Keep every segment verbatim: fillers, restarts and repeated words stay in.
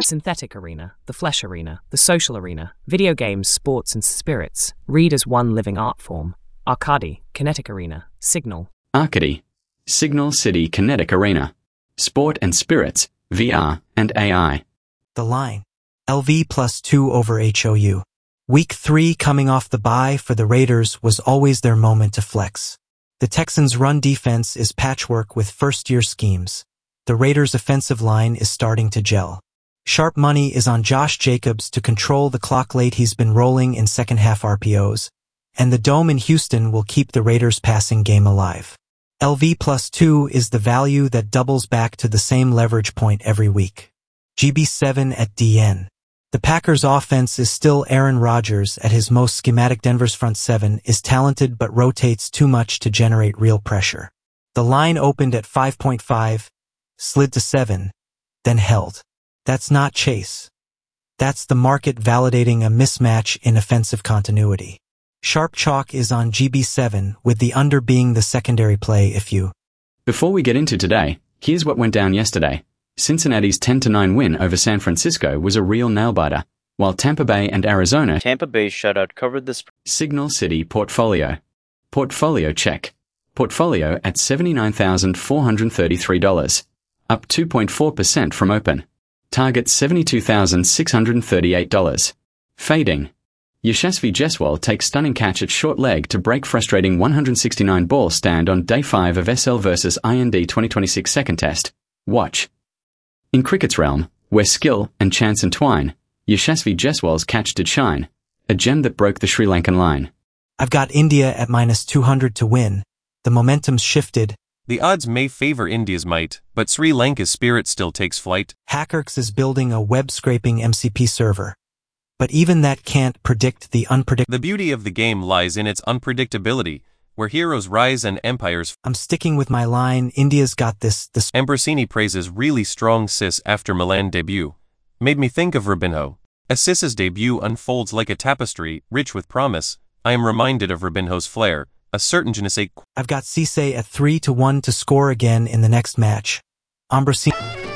synthetic arena, the flesh arena, the social arena, video games, sports and spirits, read as one living art form. Arcady, kinetic arena, signal. Arcady, Signal City Kinetic Arena, sport and spirits, V R and A I. The line, L V plus two over H O U. Week three coming off the bye for the Raiders was always their moment to flex. The Texans' run defense is patchwork with first-year schemes. The Raiders' offensive line is starting to gel. Sharp money is on Josh Jacobs to control the clock late. He's been rolling in second-half R P Os. And the Dome in Houston will keep the Raiders' passing game alive. L V plus two is the value that doubles back to the same leverage point every week. G B seven at D N. The Packers' offense is still Aaron Rodgers at his most schematic. Denver's front seven is talented but rotates too much to generate real pressure. The line opened at five point five, slid to seven, then held. That's not chase. That's the market validating a mismatch in offensive continuity. Sharp chalk is on G B seven, with the under being the secondary play if you. Before we get into today, here's what went down yesterday. Cincinnati's ten to nine win over San Francisco was a real nail-biter, while Tampa Bay and Arizona Tampa Bay shutout covered the spread. Signal City Portfolio. Portfolio check. Portfolio at seventy-nine thousand four hundred thirty-three dollars, up two point four percent from open. Target seventy-two thousand six hundred thirty-eight dollars. Fading. Yashasvi Jaiswal takes stunning catch at short leg to break frustrating one hundred sixty-nine ball stand on day five of S L versus I N D twenty twenty-six second test. Watch. In cricket's realm, where skill and chance entwine, Yashasvi Jaiswal's catch did shine, a gem that broke the Sri Lankan line. I've got India at minus two hundred to win. The momentum's shifted. The odds may favor India's might, but Sri Lanka's spirit still takes flight. Hackerx is building a web-scraping M C P server. But even that can't predict the unpredictable. The beauty of the game lies in its unpredictability, where heroes rise and empires. I'm sticking with my line. India's got this. This. Ambrosini praises really strong Sis after Milan debut. Made me think of Robinho. As Sis's debut unfolds like a tapestry, rich with promise, I am reminded of Robinho's flair, a certain je ne sais quoi. I've got Cisse at three to one to score again in the next match. Ambrosini.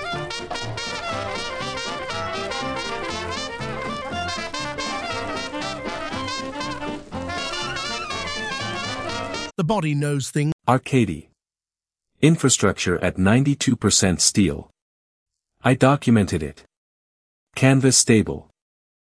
The body knows things. Arcady. Infrastructure at ninety-two percent steel. I documented it. Canvas stable.